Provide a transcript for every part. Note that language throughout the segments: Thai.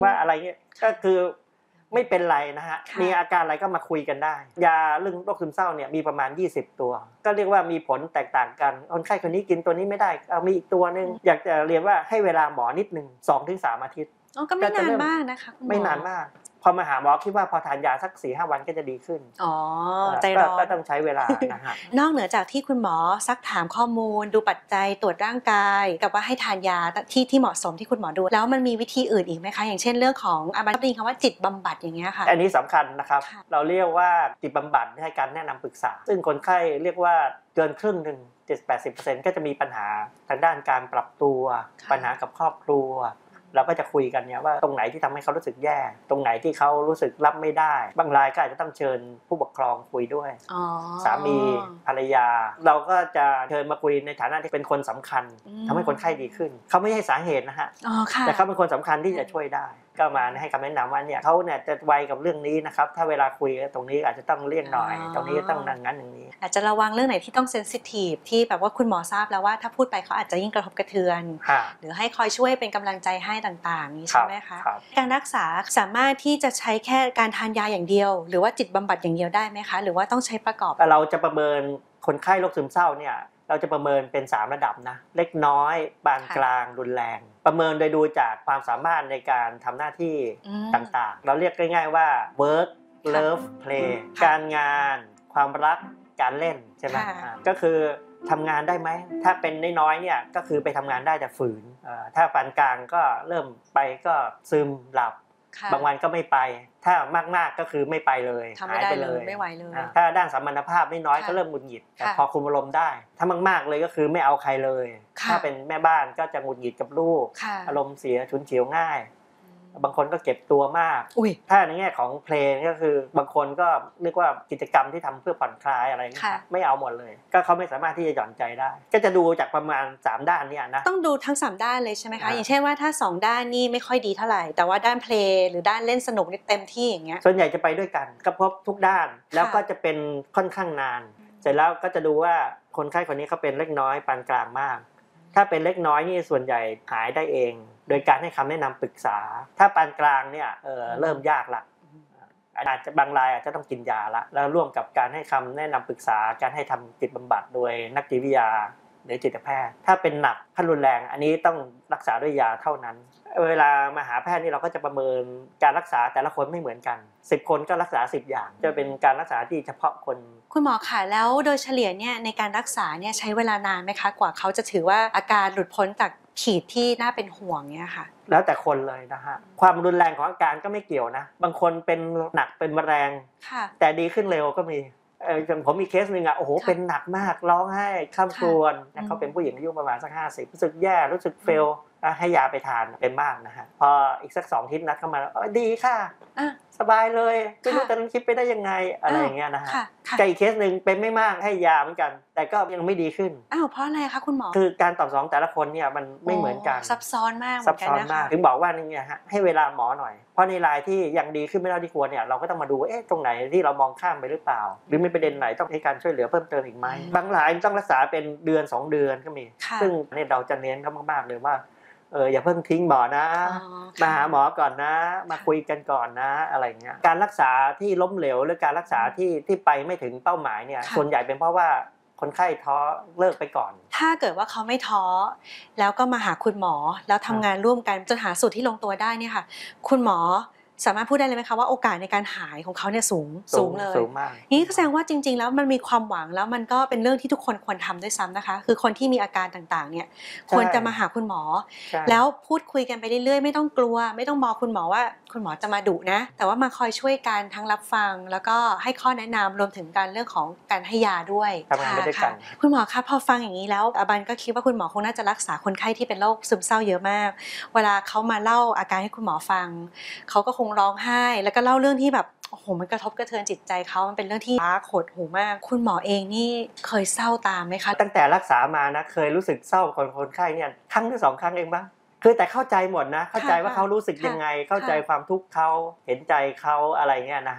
ว่าอะไรเงี้ยก็คือไม่เป็นไรนะฮะมีอาการอะไรก็มาคุยกันได้ยาเรื่องโรคซึมเศร้าเนี่ยมีประมาณ20ตัวก็เรียกว่ามีผลแตกต่างกันคนไข้คนนี้กินตัวนี้ไม่ได้เอามีอีกตัวนึงอยากจะเรียนว่าให้เวลาหมอนิดนึง 2-3 อาทิตย์ก็ไม่นานมากนะคะคุณหมอไม่นานมากพอมาหาหมอคิดว่าพอทานยาสัก 4-5 วันก็จะดีขึ้นใจร้อนก็ต้องใช้เวลานะฮะนอกเหนือจากที่คุณหมอซักถามข้อมูลดูปัจจัยตรวจร่างกายกับว่าให้ทานยาที่เหมาะสมที่คุณหมอดูแล้วมันมีวิธีอื่นอีกไหมคะอย่างเช่นเรื่องของอาบัติคำว่าจิตบำบัดอย่างเงี้ยค่ะอันนี้สำคัญนะครับเราเรียกว่าจิตบำบัดให้การแนะนำปรึกษาซึ่งคนไข้เรียกว่าเกินครึ่งหนึ่ง 70-80% ก็จะมีปัญหาทางด้านการปรับตัวปัญหากับครอบครัวเราก็จะคุยกันเนี่ยว่าตรงไหนที่ทำให้เขารู้สึกแย่ตรงไหนที่เขารู้สึกรับไม่ได้บางรายก็อาจจะต้องเชิญผู้ปกครองคุยด้วยสามีภรรยาเราก็จะเชิญมาคุยในฐานะที่เป็นคนสำคัญทำให้คนไข้ดีขึ้นเขาไม่ใช่สาเหตุนะฮะแต่เขาเป็นคนสำคัญที่จะช่วยได้ก็มาให้คำแนะนำว่าเนี่ยเขาเนี่ยจะไวกับเรื่องนี้นะครับถ้าเวลาคุยตรงนี้อาจจะต้องเลี่ยงหน่อยตรงนี้ต้องดังนั้นอย่างนี้อาจจะระวังเรื่องไหนที่ต้องเซนซิทีฟที่แบบว่าคุณหมอทราบแล้วว่าถ้าพูดไปเขาอาจจะยิ่งกระทบกระเทือนหรือให้คอยช่วยเป็นกำลังใจให้ต่างๆนี้ใช่ไหมคะการรักษาสามารถที่จะใช้แค่การทานยาอย่างเดียวหรือว่าจิตบำบัดอย่างเดียวได้ไหมคะหรือว่าต้องใช้ประกอบเราจะประเมินคนไข้โรคซึมเศร้าเนี่ยเราจะประเมินเป็น3ระดับนะเล็กน้อยปานกลางรุนแรงประเมินโดยดูจากความสามารถในการทำหน้าที่ต่างๆเราเรียกง่ายๆว่า work love play การงานความรักการเล่นใช่ไหมก็คือทำงานได้ไหมถ้าเป็นน้อยๆเนี่ยก็คือไปทำงานได้แต่ฝืนถ้าปานกลางก็เริ่มไปก็ซึมหลับบางวันก็ไม่ไปถ้ามากๆก็คือไม่ไปเลยหายไปเลยไม่ไหวเลยถ้าด้านสัมพันธภาพไม่น้อยก็เริ่มหงุดหงิดแต่พอคุมอารมณ์ได้ถ้ามากๆเลยก็คือไม่เอาใครเลยถ้าเป็นแม่บ้านก็จะหงุดหงิดกับลูกอารมณ์เสียฉุนเฉียวง่ายบางคนก็เก็บตัวมากถ้าในแง่ของเพลงก็คือบางคนก็เรียกว่ากิจกรรมที่ทำเพื่อผ่อนคลายอะไรไม่เอาหมดเลยก็เขาไม่สามารถที่จะหย่อนใจได้ก็จะดูจากประมาณ3ด้านนี้นะต้องดูทั้ง3ด้านเลยใช่ไหมคะอย่างเช่นว่าถ้า2ด้านนี่ไม่ค่อยดีเท่าไหร่แต่ว่าด้านเพลงหรือด้านเล่นสนุกนี่เต็มที่อย่างเงี้ยส่วนใหญ่จะไปด้วยกันก็พบทุกด้านแล้วก็จะเป็นค่อนข้างนานเสร็จแล้วก็จะดูว่าคนไข้คนนี้เขาเป็นเล็กน้อยปานกลางมากถ้าเป็นเล็กน้อยนี่ส่วนใหญ่หายได้เองโดยการให้คำแนะนำปรึกษาถ้าปานกลางเนี่ยเริ่มยากละอาจจะบางรายอาจจะต้องกินยาละแล้วร่วมกับการให้คำแนะนำปรึกษาการให้ทำจิตบำบัดโดยนักจิตวิทยาหรือจิตแพทย์ถ้าเป็นหนักขั้นรุนแรงอันนี้ต้องรักษาด้วยยาเท่านั้นเวลามาหาแพทย์นี่เราก็จะประเมินการรักษาแต่ละคนไม่เหมือนกัน10 คนก็รักษา10อย่างจะเป็นการรักษาที่เฉพาะคนคุณหมอคะแล้วโดยเฉลี่ยเนี่ยในการรักษาเนี่ยใช้เวลานานไหมคะกว่าเขาจะถือว่าอาการหลุดพ้นจากขีดที่น่าเป็นห่วงเนี่ยค่ะแล้วแต่คนเลยนะฮะความรุนแรงของอาการก็ไม่เกี่ยวนะบางคนเป็นหนักเป็นแรงแต่ดีขึ้นเร็วก็มีผมมีเคสนึงโอ้โหเป็นหนักมากร้องไห้ข้ามครวญเขาเป็นผู้หญิงอายุประมาณสัก50รู้สึกแย่รู้สึกเฟลให้ยาไปทานเป็นมากนะฮะพออีกสัก2 อาทิตย์นัดเข้ามาแล้วดีค่ะสบายเลยไม่รู้ตอนนั้นคิดไปได้ยังไงอะไรอย่างเงี้ยนะฮะกับอีกเคสนึงเป็นไม่มากให้ยาเหมือนกันแต่ก็ยังไม่ดีขึ้นเพราะอะไรคะคุณหมอคือการตอบสนองแต่ละคนเนี่ยมันไม่เหมือนกันซับซ้อนมากซับซ้อนมากถึงบอกว่านี่ฮะให้เวลาหมอหน่อยเพราะในรายที่ยังดีขึ้นไม่เท่าที่ควรเนี่ยเราก็ต้องมาดูตรงไหนที่เรามองข้ามไปหรือเปล่าหรือมีประเด็นไหนต้องให้การช่วยเหลือเพิ่มเติมอีกไหมบางรายต้องรักษาเป็นเดือน2 เดือนก็มีซึ่งเนี่ยเราจะเน้นเขามากๆเลยว่าอย่าเพิ่งทิ้งหมอนะมาหาหมอก่อนนะมาคุยกันก่อนนะอะไรเงี้ยการรักษาที่ล้มเหลวหรือการรักษาที่ไปไม่ถึงเป้าหมายเนี่ยส่วนใหญ่เป็นเพราะว่าคนไข้ท้อเลิกไปก่อนถ้าเกิดว่าเขาไม่ท้อแล้วก็มาหาคุณหมอแล้วทำงานร่วมกันจนหาสูตรที่ลงตัวได้เนี่ยค่ะคุณหมอสามารถพูดได้เลยไหมคะว่าโอกาสในการหายของเขาเนี่ยสูงเลยสูงมากนี่แสดงว่าจริงๆแล้วมันมีความหวังแล้วมันก็เป็นเรื่องที่ทุกคนควรทำด้วยซ้ำนะคะคือคนที่มีอาการต่างๆเนี่ยควรจะมาหาคุณหมอแล้วพูดคุยกันไปเรื่อยๆไม่ต้องกลัวไม่ต้องบอกคุณหมอว่าคุณหมอจะมาดุนะแต่ว่ามาคอยช่วยกันทั้งรับฟังแล้วก็ให้ข้อแนะนำรวมถึงการเรื่องของการให้ยาด้วยทำงานไปด้วยกันคุณหมอคะพอฟังอย่างนี้แล้วอบันก็คิดว่าคุณหมอคงน่าจะรักษาคนไข้ที่เป็นโรคซึมเศร้าเยอะมากเวลาเขามาเล่าอาการให้คุณหมอฟังเขาก็คงร้องไห้แล้วก็เล่าเรื่องที่แบบโอ้โหมันกระทบกระเทือนจิตใจเขามันเป็นเรื่องที่โหดหูมากคุณหมอเองนี่เคยเศร้าตามไหมคะตั้งแต่รักษามานะเคยรู้สึกเศร้าคนไข้เนี่ยครั้งหรือ2 ครั้งเองบ้างคือแต่เข้าใจหมดนะเข้าใจว่าเขารู้สึกยังไงเข้าใจความทุกข์เขาเห็นใจเขาอะไรเงี้ยนะฮะ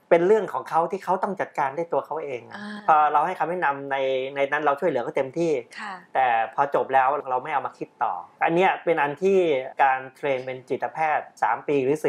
เป็นเรื่องของเขาที่เขาต้องจัดการด้วยตัวเขาเอง พอเราให้คำแนะนำในนั้นเราช่วยเหลือเขาเต็มที่แต่พอจบแล้วเราไม่เอามาคิดต่ออันเนี้ยเป็นอันที่การเทรนเป็นจิตแพทย์3 ปีหรือ